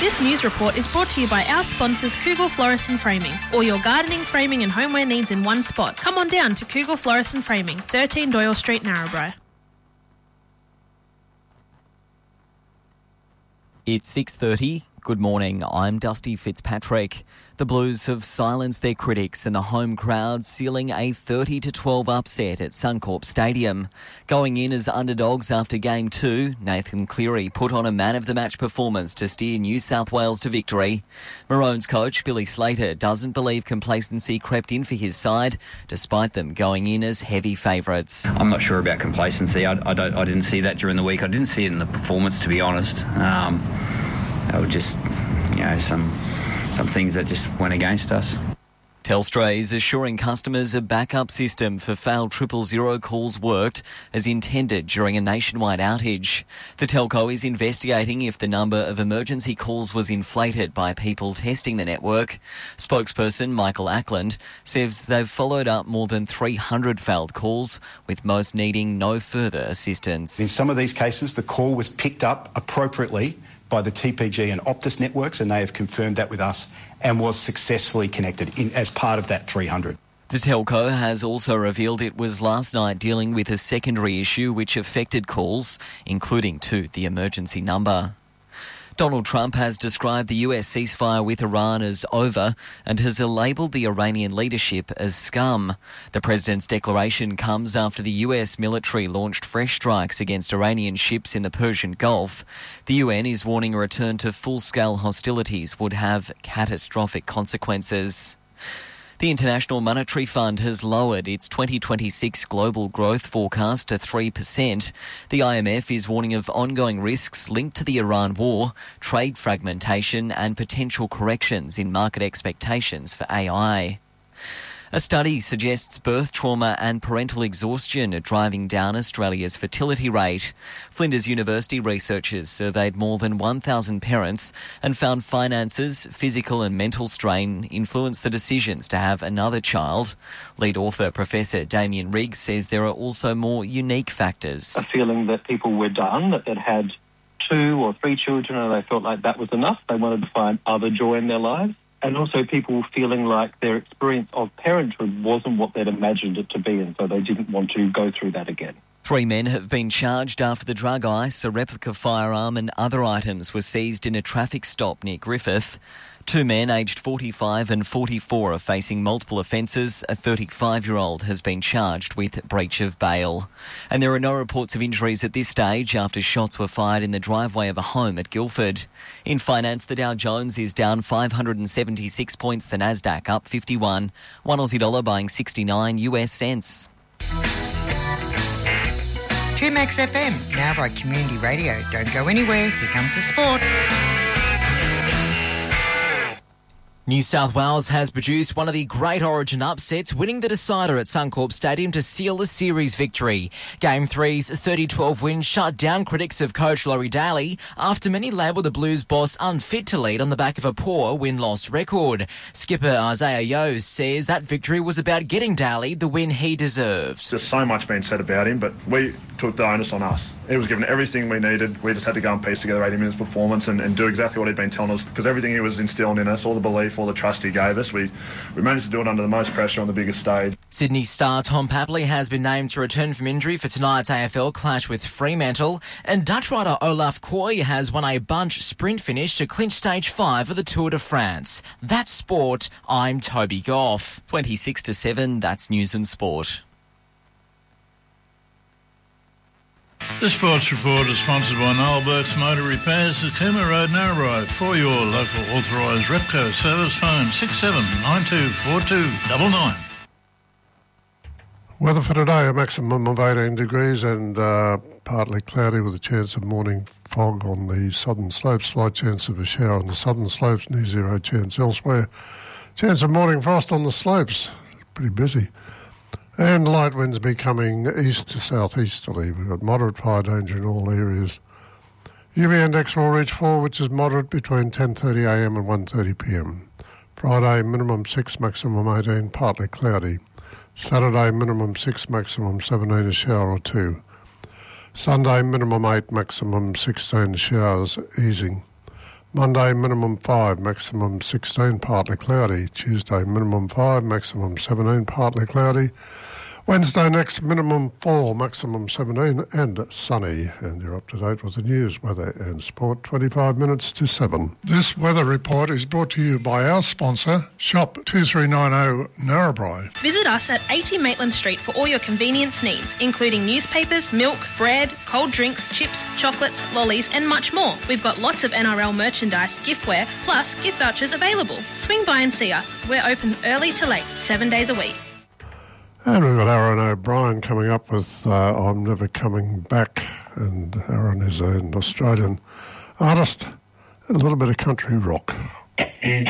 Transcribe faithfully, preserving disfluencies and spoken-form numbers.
This news report is brought to you by our sponsors Kugel Florist and Framing. All your gardening, framing and homeware needs in one spot. Come on down to Kugel Florist and Framing, thirteen Doyle Street, Narrabri. It's six thirty. Good morning, I'm Dusty Fitzpatrick. The Blues have silenced their critics and the home crowd sealing a thirty to twelve upset at Suncorp Stadium. Going in as underdogs after Game two, Nathan Cleary put on a man-of-the-match performance to steer New South Wales to victory. Maroons coach Billy Slater doesn't believe complacency crept in for his side, despite them going in as heavy favourites. I'm not sure about complacency. I, I, don't, I didn't see that during the week. I didn't see it in the performance, to be honest. Um, They were just, you know, some some things that just went against us. Telstra is assuring customers a backup system for failed triple zero calls worked as intended during a nationwide outage. The telco is investigating if the number of emergency calls was inflated by people testing the network. Spokesperson Michael Ackland says they've followed up more than three hundred failed calls, with most needing no further assistance. In some of these cases, the call was picked up appropriately by the T P G and Optus networks, and they have confirmed that with us and was successfully connected in, as part of that three hundred. The telco has also revealed it was last night dealing with a secondary issue which affected calls, including to the emergency number. Donald Trump has described the U S ceasefire with Iran as over and has labelled the Iranian leadership as scum. The president's declaration comes after the U S military launched fresh strikes against Iranian ships in the Persian Gulf. The U N is warning a return to full-scale hostilities would have catastrophic consequences. The International Monetary Fund has lowered its twenty twenty-six global growth forecast to three percent. The I M F is warning of ongoing risks linked to the Iran war, trade fragmentation and potential corrections in market expectations for A I. A study suggests birth trauma and parental exhaustion are driving down Australia's fertility rate. Flinders University researchers surveyed more than one thousand parents and found finances, physical and mental strain influence the decisions to have another child. Lead author Professor Damien Riggs says there are also more unique factors. A feeling that people were done, that they'd had two or three children and they felt like that was enough. They wanted to find other joy in their lives. And also people feeling like their experience of parenthood wasn't what they'd imagined it to be, and so they didn't want to go through that again. Three men have been charged after the drug ice, a replica firearm and other items were seized in a traffic stop near Griffith. Two men aged forty-five and forty-four are facing multiple offences. A thirty-five-year-old has been charged with breach of bail. And there are no reports of injuries at this stage after shots were fired in the driveway of a home at Guildford. In finance, the Dow Jones is down five hundred seventy-six points, the Nasdaq up fifty-one. One Aussie dollar buying sixty-nine U S cents. two Max F M, now by Community Radio. Don't go anywhere, here comes the sport. New South Wales has produced one of the great Origin upsets, winning the decider at Suncorp Stadium to seal the series victory. Game three's thirty twelve win shut down critics of coach Laurie Daly after many labelled the Blues boss unfit to lead on the back of a poor win-loss record. Skipper Isaiah Yeo says that victory was about getting Daly the win he deserved. There's so much being said about him, but we took the onus on us. He was given everything we needed. We just had to go and piece together eighty minutes performance and, and do exactly what he'd been telling us, because everything he was instilling in us, all the belief, all the trust he gave us, we, we managed to do it under the most pressure on the biggest stage. Sydney star Tom Papley has been named to return from injury for tonight's A F L clash with Fremantle, and Dutch rider Olaf Koy has won a bunch sprint finish to clinch stage five of the Tour de France. That's sport. I'm Toby Goff. twenty-six to seven, that's news and sport. The Sports Report is sponsored by Noel Burke's Motor Repairs at Cooma Road, Narrabri. For your local authorised Repco service, phone six seven nine two four two nine nine. Weather for today, a maximum of eighteen degrees and uh, partly cloudy with a chance of morning fog on the southern slopes, slight chance of a shower on the southern slopes, near zero chance elsewhere. Chance of morning frost on the slopes, pretty busy. And light winds becoming east to southeasterly. We've got moderate fire danger in all areas. U V index will reach four, which is moderate between ten thirty a m and one thirty p m. Friday, minimum six, maximum eighteen, partly cloudy. Saturday, minimum six, maximum seventeen, a shower or two. Sunday, minimum eight, maximum sixteen, showers easing. Monday, minimum five, maximum sixteen, partly cloudy. Tuesday, minimum five, maximum seventeen, partly cloudy. Wednesday next, minimum four, maximum seventeen, and sunny. And you're up to date with the news, weather and sport, twenty-five minutes to seven. This weather report is brought to you by our sponsor, Shop two three nine zero Narrabri. Visit us at eighty Maitland Street for all your convenience needs, including newspapers, milk, bread, cold drinks, chips, chocolates, lollies and much more. We've got lots of N R L merchandise, giftware, plus gift vouchers available. Swing by and see us. We're open early to late, seven days a week. And we've got Aaron O'Brien coming up with uh, I'm Never Coming Back. And Aaron is an Australian artist and a little bit of country rock.